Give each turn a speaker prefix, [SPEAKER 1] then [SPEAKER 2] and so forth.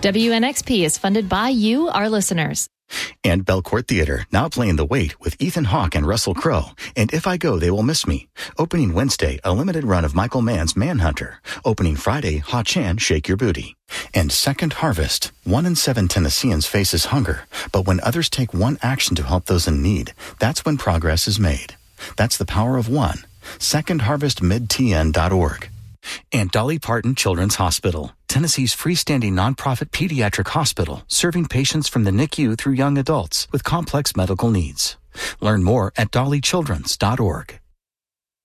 [SPEAKER 1] WNXP is funded by you, our listeners.
[SPEAKER 2] And Belcourt Theater, now playing The Wait with Ethan Hawke and Russell Crowe. And If I Go, They Will Miss Me. Opening Wednesday, a limited run of Michael Mann's Manhunter. Opening Friday, Ha Chan, Shake Your Booty. And Second Harvest. 1 in 7 Tennesseans faces hunger. But when others take one action to help those in need, that's when progress is made. That's the power of one. SecondHarvestMidTN.org. And Dolly Parton Children's Hospital, Tennessee's freestanding nonprofit pediatric hospital, serving patients from the NICU through young adults with complex medical needs. Learn more at dollychildrens.org.